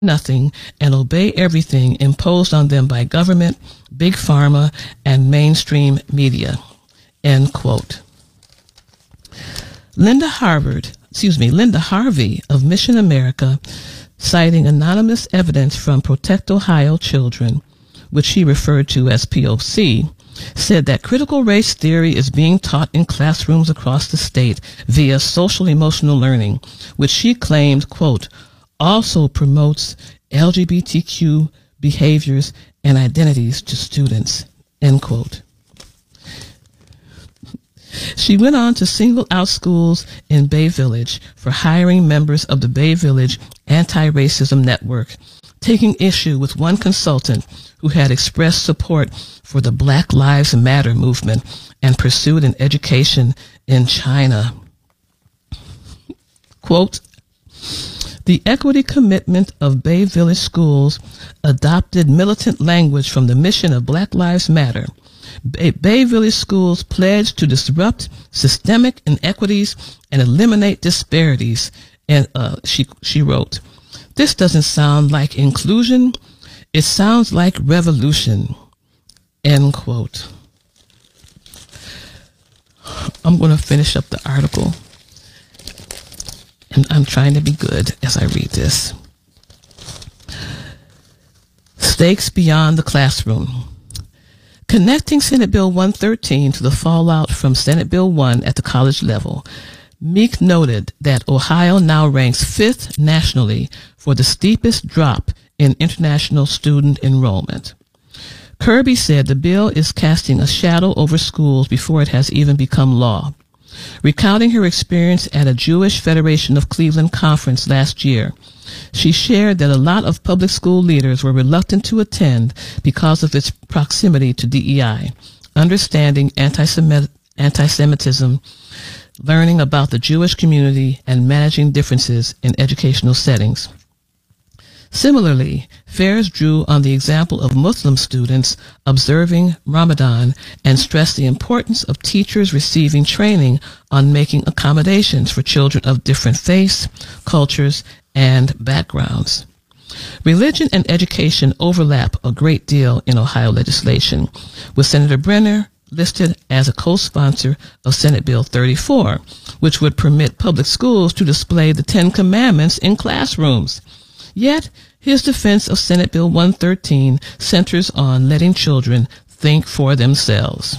nothing and obey everything imposed on them by government, big pharma, and mainstream media. End quote. Linda Harvey of Mission America, citing anonymous evidence from Protect Ohio Children, which she referred to as POC, said that critical race theory is being taught in classrooms across the state via social emotional learning, which she claimed, quote, also promotes LGBTQ behaviors and identities to students, end quote. She went on to single out schools in Bay Village for hiring members of the Bay Village Anti-Racism Network, taking issue with one consultant who had expressed support for the Black Lives Matter movement and pursued an education in China. Quote, the equity commitment of Bay Village schools adopted militant language from the mission of Black Lives Matter. Bay Village schools pledged to disrupt systemic inequities and eliminate disparities. And she wrote, this doesn't sound like inclusion. It sounds like revolution. End quote. I'm going to finish up the article. And I'm trying to be good as I read this. Stakes beyond the classroom. Connecting Senate Bill 113 to the fallout from Senate Bill 1 at the college level, Meek noted that Ohio now ranks 5th nationally for the steepest drop in international student enrollment. Kirby said the bill is casting a shadow over schools before it has even become law. Recounting her experience at a Jewish Federation of Cleveland conference last year, she shared that a lot of public school leaders were reluctant to attend because of its proximity to DEI, understanding anti-Semitism, learning about the Jewish community, and managing differences in educational settings. Similarly, fairs drew on the example of Muslim students observing Ramadan and stressed the importance of teachers receiving training on making accommodations for children of different faiths, cultures, and backgrounds. Religion and education overlap a great deal in Ohio legislation, with Senator Brenner listed as a co-sponsor of Senate Bill 34, which would permit public schools to display the Ten Commandments in classrooms. Yet, his defense of Senate Bill 113 centers on letting children think for themselves.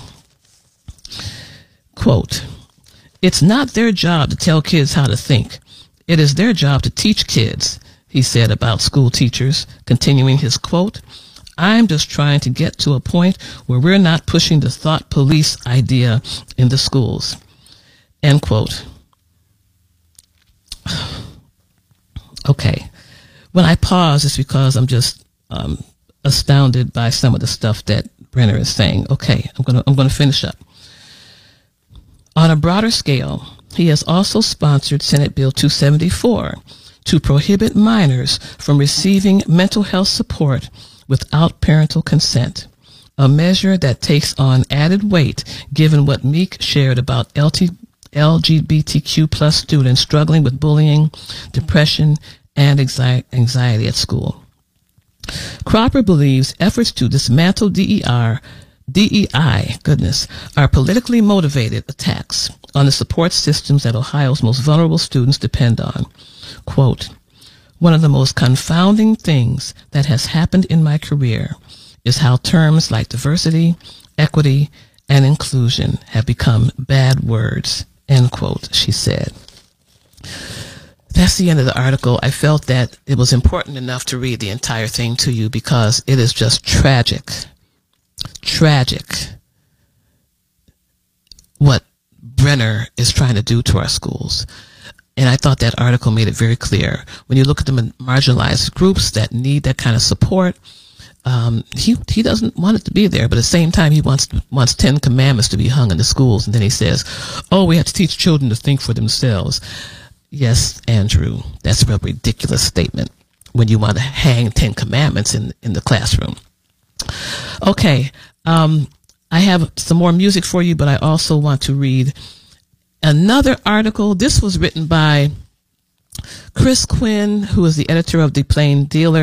Quote, it's not their job to tell kids how to think. It is their job to teach kids, he said about school teachers, continuing his quote, I'm just trying to get to a point where we're not pushing the thought police idea in the schools. End quote. Okay. When I pause, it's because I'm just astounded by some of the stuff that Brenner is saying. Okay, I'm gonna finish up. On a broader scale, he has also sponsored Senate Bill 274 to prohibit minors from receiving mental health support without parental consent, a measure that takes on added weight given what Meek shared about LGBTQ plus students struggling with bullying, depression, and anxiety at school. Cropper believes efforts to dismantle DEI, are politically motivated attacks on the support systems that Ohio's most vulnerable students depend on. Quote, one of the most confounding things that has happened in my career is how terms like diversity, equity, and inclusion have become bad words, end quote, she said. That's the end of the article. I felt that it was important enough to read the entire thing to you because it is just tragic what Brenner is trying to do to our schools. And I thought that article made it very clear. When you look at the marginalized groups that need that kind of support, he doesn't want it to be there, but at the same time he wants 10 commandments to be hung in the schools, and then he says, oh, we have to teach children to think for themselves. Yes, Andrew, that's a ridiculous statement when you want to hang 10 commandments in the classroom. Okay, I have some more music for you, but I also want to read another article. This was written by Chris Quinn, who is the editor of The Plain Dealer,